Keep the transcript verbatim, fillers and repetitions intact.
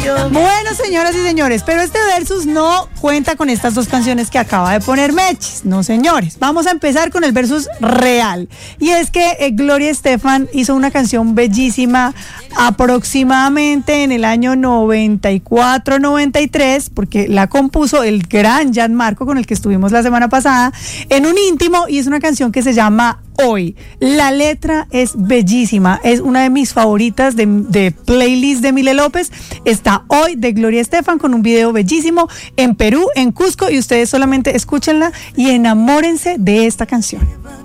Bueno, señoras y señores, pero este versus no cuenta con estas dos canciones que acaba de poner Mechis. No, señores. Vamos a empezar con el versus real. Y es que eh, Gloria Estefan hizo una canción bellísima aproximadamente en el año noventa y cuatro noventa y tres, porque la compuso el gran Gianmarco, con el que estuvimos la semana pasada, en un íntimo, y es una canción que se llama Hoy. La letra es bellísima, es una de mis favoritas de, de playlist de Mile López. Está Hoy de Gloria Estefan con un video bellísimo en Perú, en Cusco, y ustedes solamente escúchenla y enamórense de esta canción.